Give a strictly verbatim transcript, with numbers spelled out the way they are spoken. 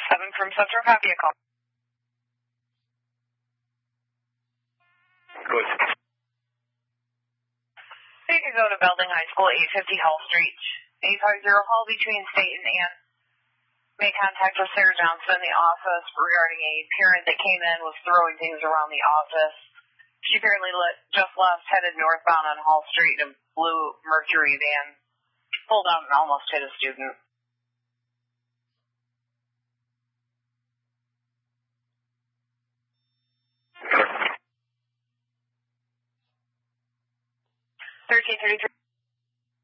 seven from Central, copy a call. Good. You can go to Belding High School, eight fifty Hall Street, eight five zero Hall between State and Ann. Made contact with Sarah Johnson in the office regarding a parent that came in, was throwing things around the office. She apparently let, just left, headed northbound on Hall Street in a blue Mercury van. Pulled out and almost hit a student. thirteen thirty-three.